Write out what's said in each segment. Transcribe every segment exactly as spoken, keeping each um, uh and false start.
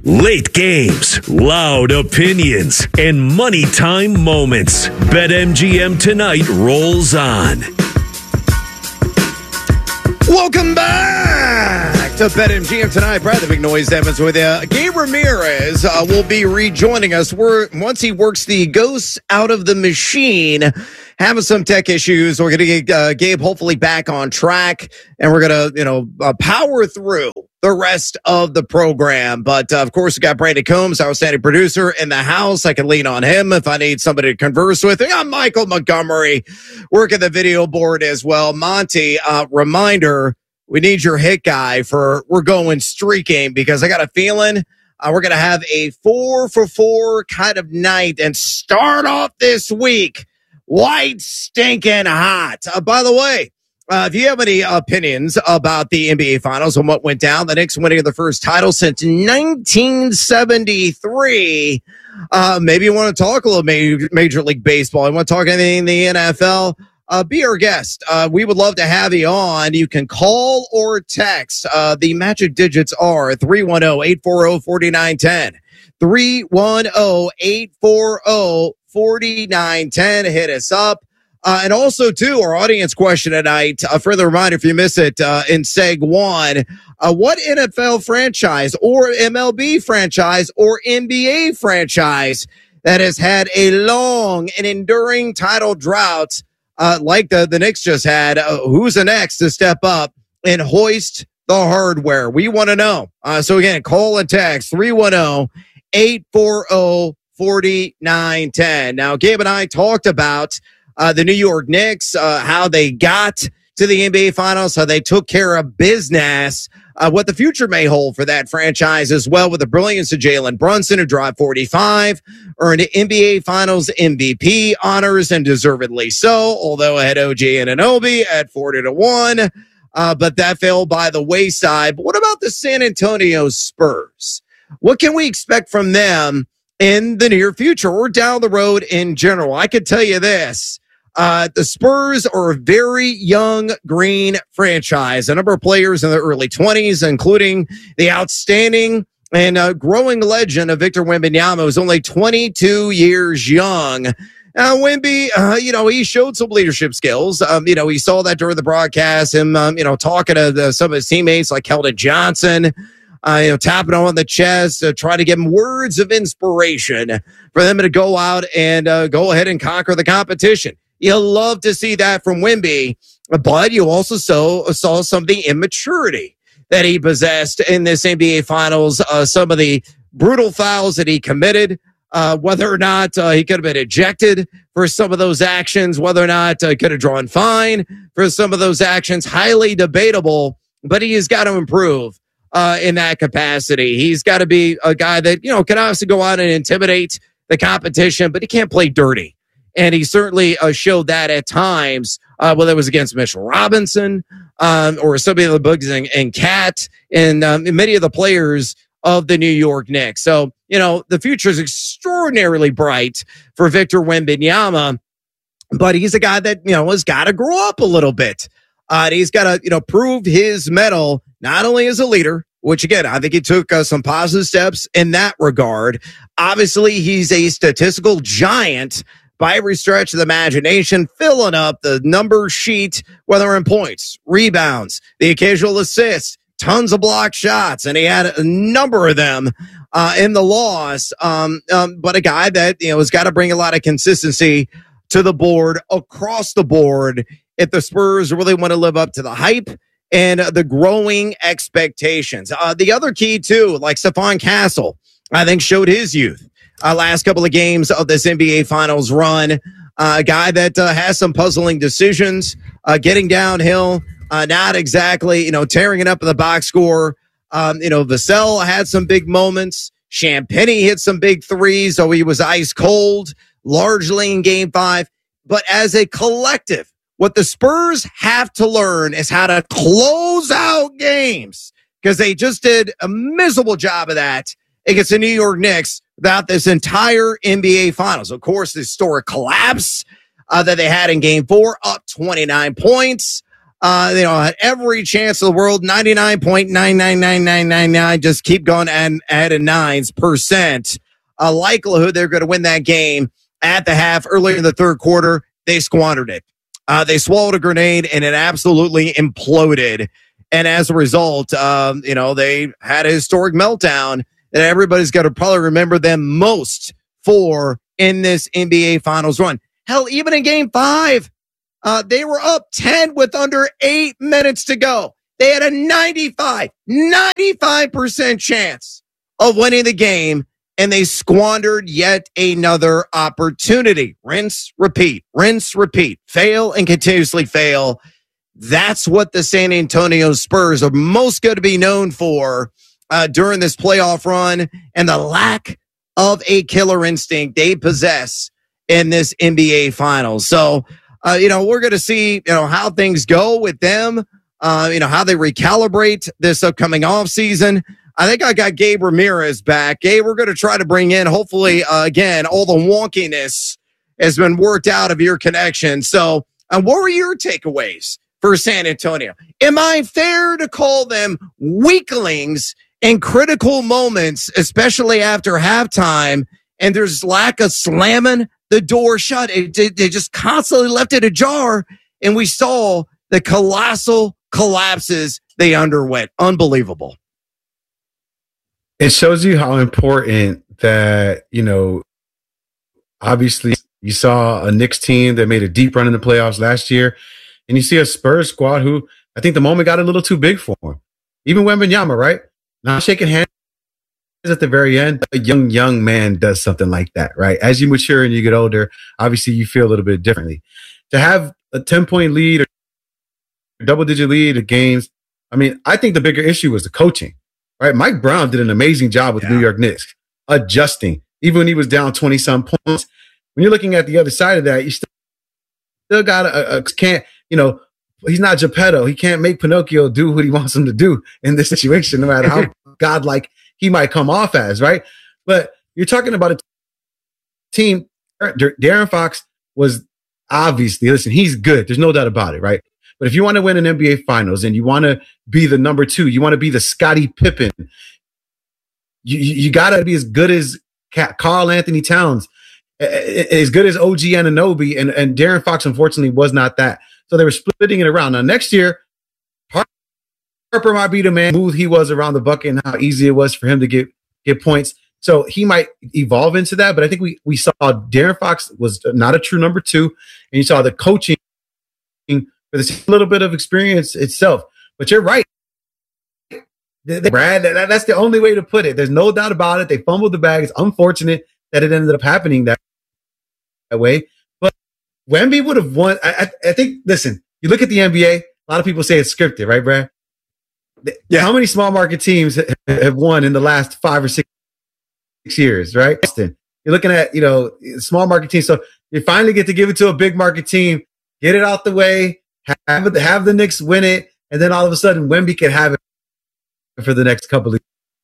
Late games, loud opinions, and money time moments. BetMGM Tonight rolls on. Welcome back to BetMGM Tonight. Brad the Big Noise Evans with you. Gabe Ramirez uh, will be rejoining us. We're, once he works the ghosts out of the machine, having some tech issues. We're going to get uh, Gabe hopefully back on track, and we're going to, you know, uh, power through the rest of the program. But, uh, of course, we got Brandon Combs, our outstanding producer, in the house. I can lean on him if I need somebody to converse with. I'm Michael Montgomery, working the video board as well. Monty, uh, reminder, we need your hit guy for We're Going Streaking, because I got a feeling uh, we're going to have a four for four kind of night and start off this week white stinking hot. Uh, by the way, Uh, if you have any opinions about the N B A Finals and what went down, the Knicks winning the first title since nineteen seventy-three, uh, maybe you want to talk a little major, major League Baseball, you want to talk anything in the N F L, uh, be our guest. Uh, we would love to have you on. You can call or text. Uh, the magic digits are three one zero, eight four zero, four nine one zero, three one zero, eight four zero, four nine one zero. Hit us up. Uh, and also, too, our audience question tonight, a further reminder if you miss it uh, in Seg one, uh, what N F L franchise or M L B franchise or N B A franchise that has had a long and enduring title drought uh, like the, the Knicks just had, uh, who's the next to step up and hoist the hardware? We want to know. Uh, so, again, call and text three one zero, eight four zero, four nine one zero. Now, Gabe and I talked about Uh, the New York Knicks, uh, how they got to the N B A Finals, how they took care of business, uh, what the future may hold for that franchise as well, with the brilliance of Jalen Brunson, who dropped forty-five, earned N B A Finals M V P honors, and deservedly so, although I had O G Anunoby at forty to one, uh, but that fell by the wayside. But what about the San Antonio Spurs? What can we expect from them in the near future or down the road in general? I could tell you this. Uh, the Spurs are a very young green franchise. A number of players in their early twenties, including the outstanding and uh, growing legend of Victor Wembanyama, who's only twenty-two years young. Now, Wemby, uh, you know, he showed some leadership skills. Um, you know, we saw that during the broadcast, him, um, you know, talking to the, some of his teammates like Keldon Johnson, Uh, you know, tapping on the chest, uh, trying to give them words of inspiration for them to go out and uh, go ahead and conquer the competition. You love to see that from Wemby, but you also saw, saw some of the immaturity that he possessed in this N B A Finals, uh, some of the brutal fouls that he committed, uh, whether or not uh, he could have been ejected for some of those actions, whether or not uh, he could have drawn fine for some of those actions, highly debatable, but he has got to improve Uh, in that capacity. He's got to be a guy that, you know, can obviously go out and intimidate the competition, but he can't play dirty. And he certainly uh, showed that at times, uh, whether it was against Mitchell Robinson um, or some of the Bugs and, and Cat and um, many of the players of the New York Knicks. So, you know, the future is extraordinarily bright for Victor Wembanyama, but he's a guy that, you know, has got to grow up a little bit. Uh, and he's got to, you know, prove his mettle, not only as a leader, which, again, I think he took uh, some positive steps in that regard. Obviously, he's a statistical giant by every stretch of the imagination, filling up the number sheet, whether in points, rebounds, the occasional assists, tons of block shots, and he had a number of them uh, in the loss. Um, um, but a guy that, you know, has got to bring a lot of consistency to the board, across the board, if the Spurs really want to live up to the hype and uh, the growing expectations. Uh, the other key, too, like Stephon Castle, I think showed his youth. Uh, last couple of games of this N B A Finals run. Uh, a guy that uh, has some puzzling decisions, uh, getting downhill, uh, not exactly, you know, tearing it up in the box score. Um, you know, Vassell had some big moments. Champagnie hit some big threes, so he was ice cold, largely in game five. But as a collective, what the Spurs have to learn is how to close out games, because they just did a miserable job of that against the New York Knicks throughout this entire N B A Finals. Of course, the historic collapse uh, that they had in game four, up twenty-nine points. Uh, you know, had every chance of the world, ninety-nine point nine nine nine nine nine nine, just keep going and adding nines percent. A likelihood they're going to win that game at the half. Early in the third quarter, they squandered it. Uh, they swallowed a grenade and it absolutely imploded. And as a result, um, you know, they had a historic meltdown that everybody's got to probably remember them most for in this N B A Finals run. Hell, even in game five, Uh, they were up ten with under eight minutes to go. They had a ninety-five, ninety-five percent chance of winning the game, and they squandered yet another opportunity. Rinse, repeat, rinse, repeat, fail and continuously fail. That's what the San Antonio Spurs are most going to be known for uh, during this playoff run, and the lack of a killer instinct they possess in this N B A Finals. So, Uh, you know, we're going to see, you know, how things go with them, uh, you know, how they recalibrate this upcoming offseason. I think I got Gabe Ramirez back. Gabe, we're going to try to bring in, hopefully, uh, again, all the wonkiness has been worked out of your connection. So uh, what were your takeaways for San Antonio? Am I fair to call them weaklings in critical moments, especially after halftime, and there's lack of slamming the door shut? It, they, they just constantly left it ajar, and we saw the colossal collapses they underwent. Unbelievable. It shows you how important that, you know, obviously you saw a Knicks team that made a deep run in the playoffs last year, and you see a Spurs squad who I think the moment got a little too big for him. Even Wembanyama, right? Not shaking hands at the very end. A young, young man does something like that, right? As you mature and you get older, obviously you feel a little bit differently. To have a ten-point lead or double-digit lead of games, I mean, I think the bigger issue was the coaching, right? Mike Brown did an amazing job with yeah. the New York Knicks, adjusting, even when he was down twenty-some points. When you're looking at the other side of that, you still, still got a, a can't, you know, he's not Geppetto. He can't make Pinocchio do what he wants him to do in this situation, no matter how godlike he might come off as, right? But you're talking about a team. De'Aaron Fox was obviously, listen, he's good. There's no doubt about it, right? But if you want to win an N B A Finals and you want to be the number two, you want to be the Scottie Pippen, you, you, you got to be as good as Karl Anthony Towns, as good as O G Anunoby, and, and De'Aaron Fox, unfortunately, was not that. So they were splitting it around. Now, next year, Harper might be the man, smooth he was around the bucket and how easy it was for him to get, get points. So he might evolve into that. But I think we, we saw De'Aaron Fox was not a true number two. And you saw the coaching for this little bit of experience itself. But you're right, Brad. That, that's the only way to put it. There's no doubt about it. They fumbled the bag. It's unfortunate that it ended up happening that, that way. But Wemby would have won. I, I, I think, listen, you look at the N B A, a lot of people say it's scripted, right, Brad? Yeah. How many small market teams have won in the last five or six years, right? You're looking at, you know, small market teams. So you finally get to give it to a big market team, get it out the way, have, have the Knicks win it, and then all of a sudden Wemby can have it for the next couple of years.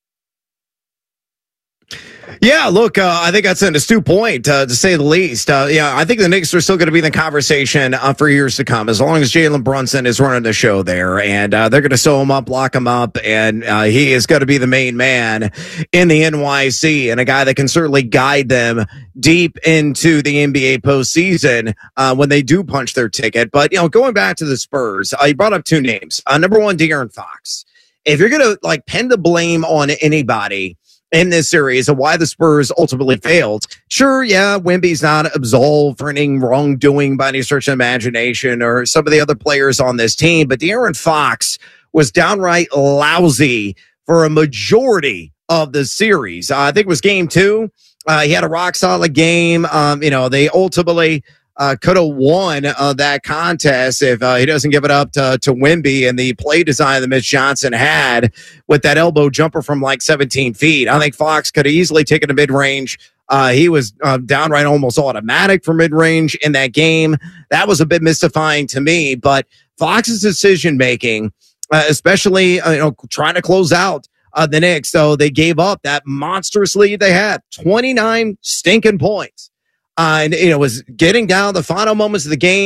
Yeah, look, uh, I think that's an astute point, uh, to say the least. Uh, yeah, I think the Knicks are still going to be in the conversation uh, for years to come, as long as Jalen Brunson is running the show there. And uh, they're going to sew him up, lock him up, and uh, he is going to be the main man in the N Y C, and a guy that can certainly guide them deep into the N B A postseason uh, when they do punch their ticket. But, you know, going back to the Spurs, uh, you brought up two names. Uh, number one, De'Aaron Fox. If you're going to, like, pin the blame on anybody in this series of why the Spurs ultimately failed, sure, yeah, Wemby's not absolved for any wrongdoing by any stretch of imagination, or some of the other players on this team, but De'Aaron Fox was downright lousy for a majority of the series. Uh, I think it was game two. Uh, he had a rock solid game. Um, you know, they ultimately Uh, could have won uh, that contest if uh, he doesn't give it up to, to Wemby and the play design that Mitch Johnson had with that elbow jumper from like seventeen feet. I think Fox could have easily taken a mid-range. Uh, he was uh, downright almost automatic for mid-range in that game. That was a bit mystifying to me, but Fox's decision-making, uh, especially uh, you know, trying to close out uh, the Knicks, so they gave up that monstrous lead they had, twenty-nine stinking points. Uh, and, you know, was getting down the final moments of the game.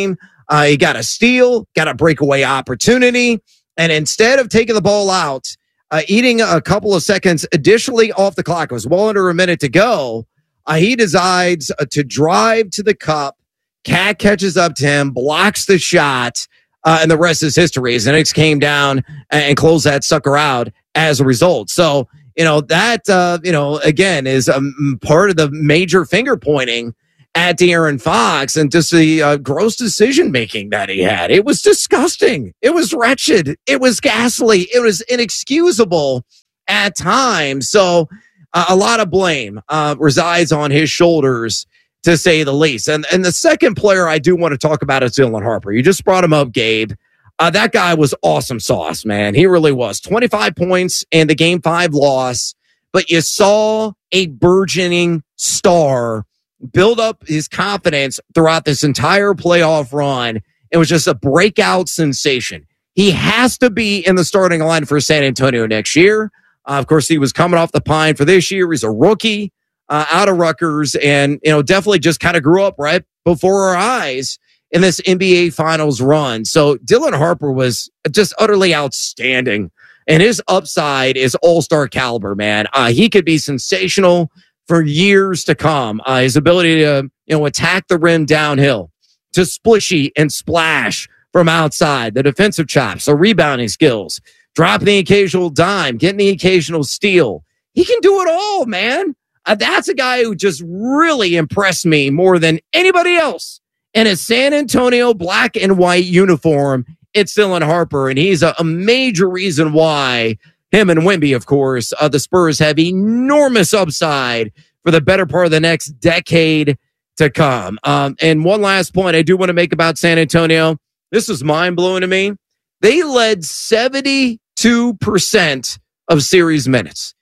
Uh, he got a steal, got a breakaway opportunity, and instead of taking the ball out, uh, eating a couple of seconds additionally off the clock, it was well under a minute to go, uh, he decides uh, to drive to the cup. Cat catches up to him, blocks the shot, uh, and the rest is history. As the Knicks came down and closed that sucker out as a result. So, you know, that, uh, you know, again, is um, part of the major finger pointing at De'Aaron Fox and just the uh, gross decision making that he had. It was disgusting. It was wretched. It was ghastly. It was inexcusable at times. So uh, a lot of blame uh, resides on his shoulders, to say the least. And and the second player I do want to talk about is Dylan Harper. You just brought him up, Gabe. Uh, that guy was awesome sauce, man. He really was. twenty-five points in the game five loss, but you saw a burgeoning star build up his confidence throughout this entire playoff run. It was just a breakout sensation. He has to be in the starting line for San Antonio next year. Uh, of course, he was coming off the pine for this year. He's a rookie uh, out of Rutgers, and you know, definitely just kind of grew up right before our eyes in this N B A Finals run. So Dylan Harper was just utterly outstanding, and his upside is all-star caliber, man. Uh, he could be sensational for years to come. Uh, his ability to, you know, attack the rim downhill, to splishy and splash from outside, the defensive chops, the rebounding skills, dropping the occasional dime, getting the occasional steal. He can do it all, man. Uh, that's a guy who just really impressed me more than anybody else. In a San Antonio black and white uniform, it's Dylan Harper, and he's a, a major reason why him and Wemby, of course, uh, the Spurs have enormous upside for the better part of the next decade to come. Um, and one last point I do want to make about San Antonio. This was mind-blowing to me. They led seventy-two percent of series minutes.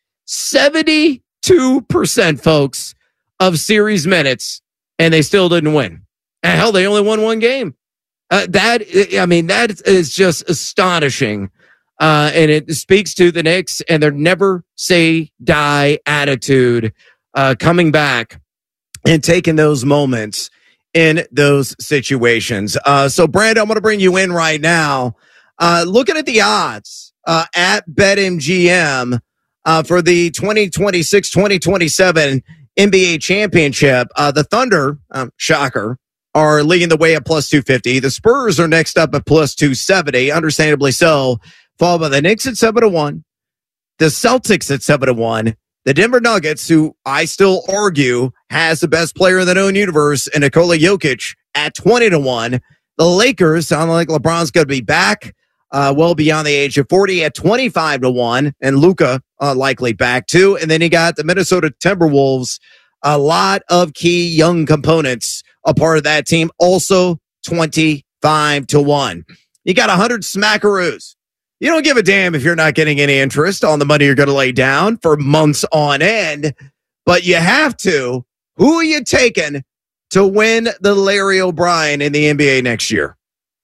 seventy-two percent, folks, of series minutes, and they still didn't win. And hell, they only won one game. Uh, that, I mean, that is just astonishing. Uh, and it speaks to the Knicks and their never say die attitude, uh, coming back and taking those moments in those situations. Uh, so, Brandon, I'm going to bring you in right now. Uh, looking at the odds uh, at BetMGM uh, for the twenty twenty-six twenty twenty-seven N B A championship, uh, the Thunder, um, shocker, are leading the way at plus two fifty. The Spurs are next up at plus two seventy, understandably so, followed by the Knicks at seven to one, the Celtics at seven to one, the Denver Nuggets, who I still argue has the best player in the known universe, and Nikola Jokic at twenty to one. The Lakers sound like LeBron's going to be back uh, well beyond the age of forty at twenty-five to one, and Luka uh, likely back too. And then you got the Minnesota Timberwolves, a lot of key young components a part of that team, also twenty-five to one. You got one hundred smackaroos. You don't give a damn if you're not getting any interest on the money you're going to lay down for months on end, but you have to. Who are you taking to win the Larry O'Brien in the N B A next year?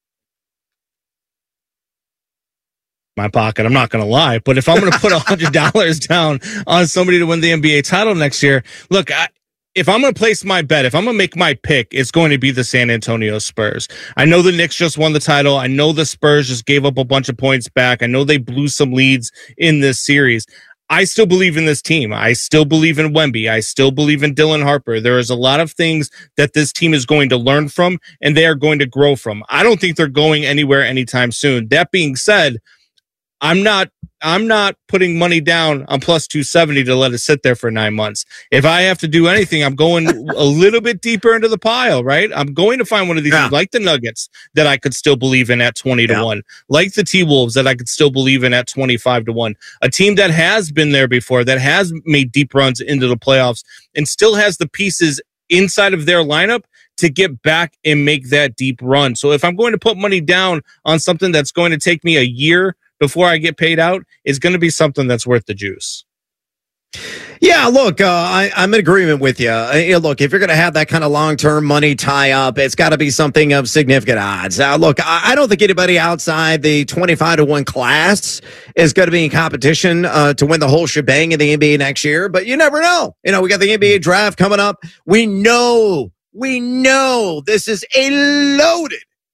My pocket, I'm not going to lie, but if I'm going to put one hundred dollars down on somebody to win the N B A title next year, look, I, if I'm going to place my bet, if I'm going to make my pick, it's going to be the San Antonio Spurs. I know the Knicks just won the title. I know the Spurs just gave up a bunch of points back. I know they blew some leads in this series. I still believe in this team. I still believe in Wemby. I still believe in Dylan Harper. There is a lot of things that this team is going to learn from, and they are going to grow from. I don't think they're going anywhere anytime soon. That being said, I'm not I'm not putting money down on plus two seventy to let it sit there for nine months. If I have to do anything, I'm going a little bit deeper into the pile, right? I'm going to find one of these yeah. teams like the Nuggets that I could still believe in at twenty to yeah. one, like the T-Wolves that I could still believe in at twenty-five to one. A team that has been there before, that has made deep runs into the playoffs and still has the pieces inside of their lineup to get back and make that deep run. So if I'm going to put money down on something that's going to take me a year before I get paid out, is going to be something that's worth the juice. Yeah, look, uh, I, I'm in agreement with you. Uh, look, if you're going to have that kind of long-term money tie-up, it's got to be something of significant odds. Now, look, I, I don't think anybody outside the twenty-five to one class is going to be in competition uh, to win the whole shebang in the N B A next year, but you never know. You know, we got the N B A draft coming up. We know, we know this is a loaded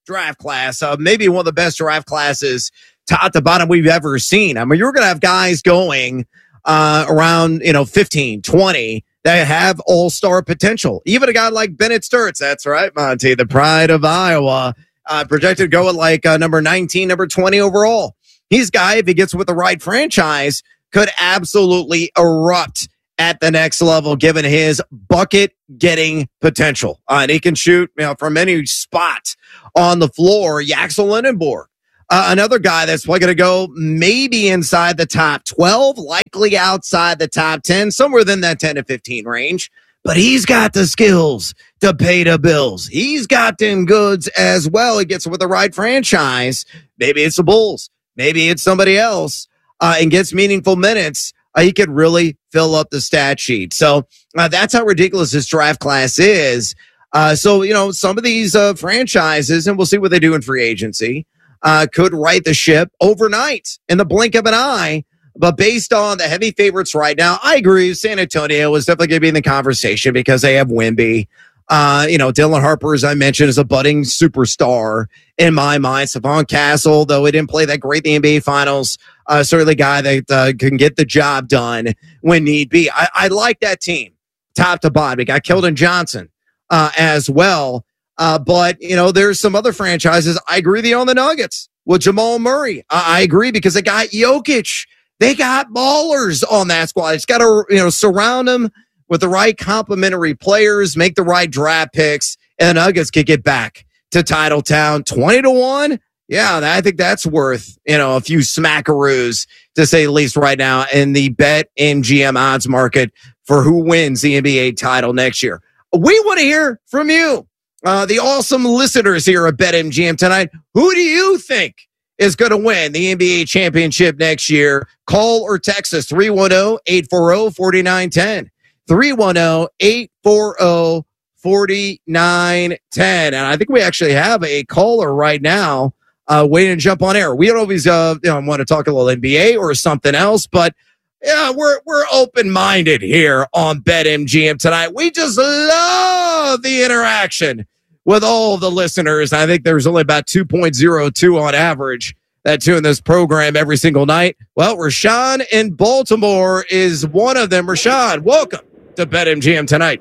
draft class, uh, maybe one of the best draft classes top to bottom we've ever seen. I mean, you're going to have guys going uh, around, you know, fifteen, twenty that have all-star potential. Even a guy like Bennett Sturts, that's right, Monty, the pride of Iowa, uh, projected to go at like uh, number nineteen, number twenty overall. He's a guy, if he gets with the right franchise, could absolutely erupt at the next level, given his bucket-getting potential. Uh, and he can shoot, you know, from any spot on the floor. Yaxel Lindenborg, uh, another guy that's probably going to go maybe inside the top twelve, likely outside the top ten, somewhere within that ten to fifteen range. But he's got the skills to pay the bills. He's got them goods as well. He gets with the right franchise. Maybe it's the Bulls. Maybe it's somebody else, uh, and gets meaningful minutes. Uh, he could really fill up the stat sheet. So uh, that's how ridiculous this draft class is. Uh, so, you know, some of these uh, franchises, and we'll see what they do in free agency, uh, could right the ship overnight in the blink of an eye. But based on the heavy favorites right now, I agree. San Antonio is definitely going to be in the conversation because they have Wemby. Uh, you know, Dylan Harper, as I mentioned, is a budding superstar in my mind. Stephon Castle, though he didn't play that great in the N B A Finals, uh, certainly a guy that uh, can get the job done when need be. I, I like that team, top to bottom. We got Keldon Johnson uh, as well. Uh, but, you know, there's some other franchises. I agree with you on the Nuggets with Jamal Murray. I, I agree because they got Jokic. They got ballers on that squad. It's got to, you know, surround them with the right complementary players, make the right draft picks, and the Nuggets could get back to Titletown twenty to one. Yeah, I think that's worth, you know, a few smackaroos, to say the least, right now in the BetMGM odds market for who wins the N B A title next year. We want to hear from you, uh, the awesome listeners here at BetMGM tonight. Who do you think is going to win the N B A championship next year? Call or text us three one zero, eight four zero, four nine one zero. three one zero, eight four zero, four nine one zero. And I think we actually have a caller right now uh, waiting to jump on air. We don't always uh, you know, want to talk a little N B A or something else, but yeah, we're we're open-minded here on BetMGM tonight. We just love the interaction with all the listeners. I think there's only about two point oh two on average that tune this program every single night. Well, Rashawn in Baltimore is one of them. Rashawn, welcome to BetMGM tonight.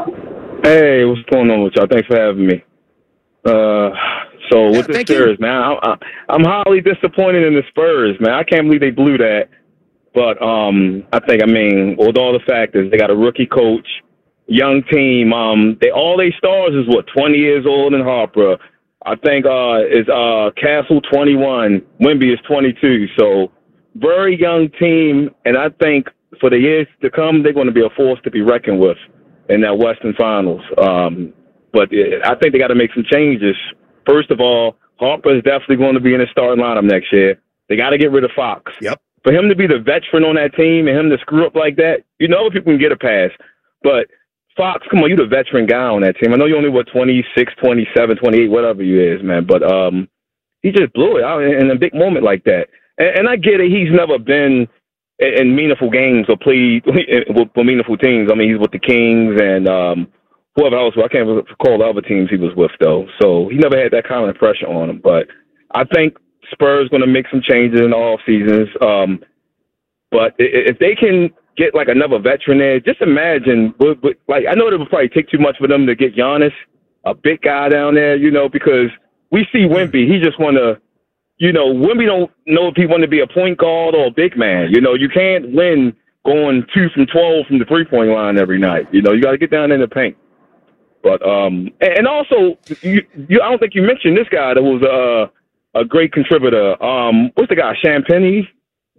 Hey, what's going on with y'all? Thanks for having me. Uh, so yeah, with the Spurs, man, I, I'm highly disappointed in the Spurs, man. I can't believe they blew that. But um, I think, I mean, with all the factors, they got a rookie coach, young team. Um, they all they stars is what, twenty years old in Harper. I think uh, is uh, Castle twenty-one, Wemby is twenty-two. So very young team, and I think for the years to come, they're going to be a force to be reckoned with in that Western Finals. Um, but it, I think they got to make some changes. First of all, Harper is definitely going to be in the starting lineup next year. They got to get rid of Fox. Yep. For him to be the veteran on that team and him to screw up like that, you know, people can get a pass. But Fox, come on, you the veteran guy on that team. I know you only, what, twenty-six, twenty-seven, twenty-eight, whatever you is, man. But um, he just blew it out in a big moment like that. And, and I get it. He's never been in, in meaningful games or played with, with meaningful teams. I mean, he's with the Kings and um, whoever else. I can't recall the other teams he was with, though. So he never had that kind of pressure on him. But I think Spurs going to make some changes in the off seasons. Um, but if they can get like another veteran there, just imagine. But, but, like, I know it would probably take too much for them to get Giannis, a big guy down there, you know, because we see Wemby. He just want to, you know, Wemby don't know if he want to be a point guard or a big man. You know, you can't win going two from twelve from the three point line every night. You know, you got to get down in the paint. But um, and, and also, you, you, I don't think you mentioned this guy that was uh. a great contributor. Um, what's the guy? Champagnie?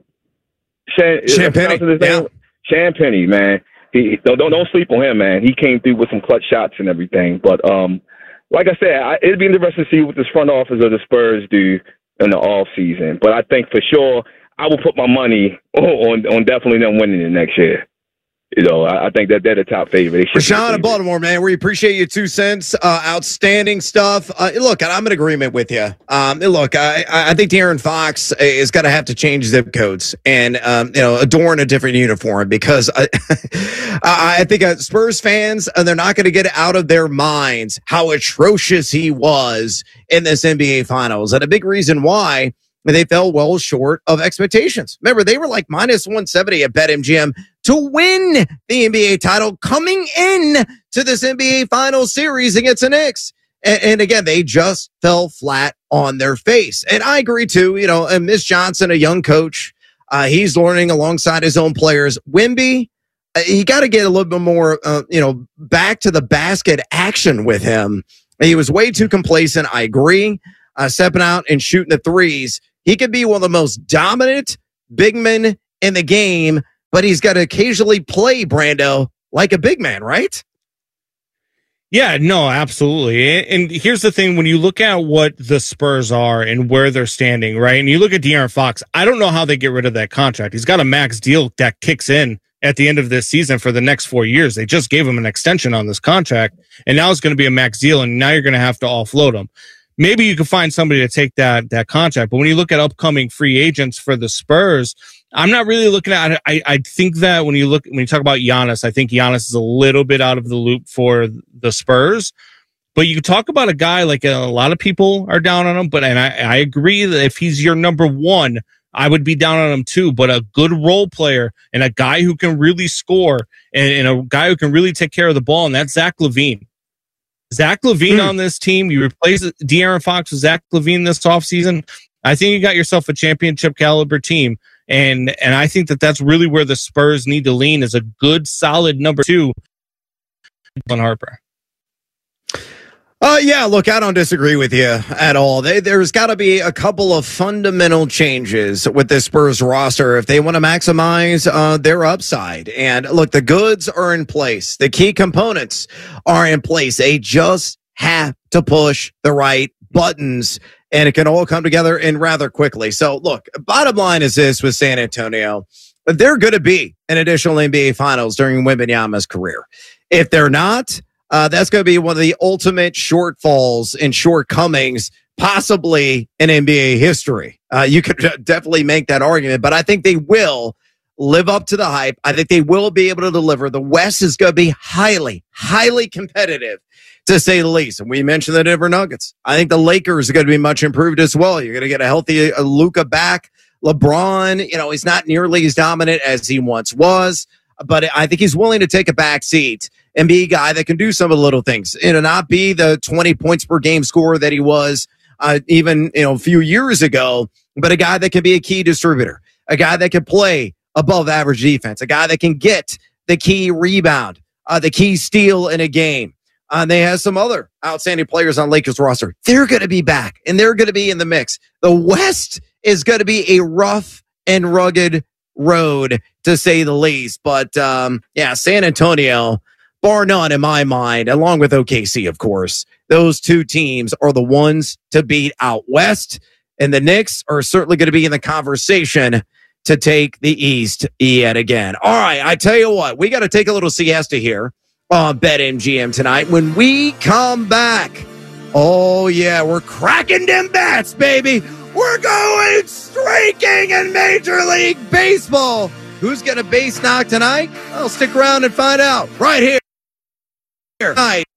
Chan- Champagnie. Yeah. Champagnie, man. He don't, don't don't sleep on him, man. He came through with some clutch shots and everything. But um, like I said, I, it'd be interesting to see what this front office of the Spurs do in the off season. But I think for sure, I will put my money on on definitely them winning it next year. You know, I, I think that they're the top favorite. Rashawn in Baltimore, man, we appreciate your two cents. Uh, outstanding stuff. Uh, look, I'm in agreement with you. Um, look, I, I think De'Aaron Fox is going to have to change zip codes and, um, you know, adorn a different uniform because I, I think uh, Spurs fans, uh, they're not going to get out of their minds how atrocious he was in this N B A Finals. And a big reason why they fell well short of expectations. Remember, they were like minus one seventy at BetMGM to win the N B A title coming in to this N B A Finals series against the Knicks. And, and again, they just fell flat on their face. And I agree too, you know, and Miss Johnson, a young coach, uh, he's learning alongside his own players. Wemby, uh, you got to get a little bit more, uh, you know, back to the basket action with him. He was way too complacent. I agree. Uh, stepping out and shooting the threes. He could be one of the most dominant big men in the game, but he's got to occasionally play, Brando, like a big man, right? Yeah, no, absolutely. And here's the thing. When you look at what the Spurs are and where they're standing, right, and you look at De'Aaron Fox, I don't know how they get rid of that contract. He's got a max deal that kicks in at the end of this season for the next four years. They just gave him an extension on this contract, and now it's going to be a max deal, and now you're going to have to offload him. Maybe you can find somebody to take that that contract. But when you look at upcoming free agents for the Spurs, I'm not really looking at it. I, I think that when you look, when you talk about Giannis, I think Giannis is a little bit out of the loop for the Spurs. But you talk about a guy like a, a lot of people are down on him. But and I, I agree that if he's your number one, I would be down on him too. But a good role player and a guy who can really score and, and a guy who can really take care of the ball, and that's Zach LaVine. Zach LaVine mm. on this team, you replace De'Aaron Fox with Zach LaVine this offseason, I think you got yourself a championship caliber team. And and I think that that's really where the Spurs need to lean, is a good, solid number two on Harper. Uh, yeah, look, I don't disagree with you at all. They, there's got to be a couple of fundamental changes with this Spurs roster if they want to maximize uh, their upside. And look, the goods are in place. The key components are in place. They just have to push the right buttons, and it can all come together and rather quickly. So, look, bottom line is this with San Antonio. They're going to be an additional N B A Finals during Wembanyama's career. If they're not, Uh, that's going to be one of the ultimate shortfalls and shortcomings, possibly in N B A history. Uh, you could definitely make that argument, but I think they will live up to the hype. I think they will be able to deliver. The West is going to be highly, highly competitive, to say the least. And we mentioned the Denver Nuggets. I think the Lakers are going to be much improved as well. You're going to get a healthy uh, Luka back. LeBron, you know, he's not nearly as dominant as he once was, but I think he's willing to take a back seat and be a guy that can do some of the little things, you know, not be the twenty points per game scorer that he was uh, even, you know, a few years ago, but a guy that can be a key distributor, a guy that can play above average defense, a guy that can get the key rebound, uh, the key steal in a game. Uh, they have some other outstanding players on Lakers roster. They're going to be back and they're going to be in the mix. The West is going to be a rough and rugged road, to say the least. But um, yeah, San Antonio, bar none in my mind, along with O K C, of course, those two teams are the ones to beat out West. And the Knicks are certainly going to be in the conversation to take the East yet again. All right, I tell you what, we got to take a little siesta here on BetMGM tonight. When we come back, oh yeah, we're cracking them bats, baby. We're going streaking in Major League Baseball. Who's going to base knock tonight? I'll stick around and find out right here. Tonight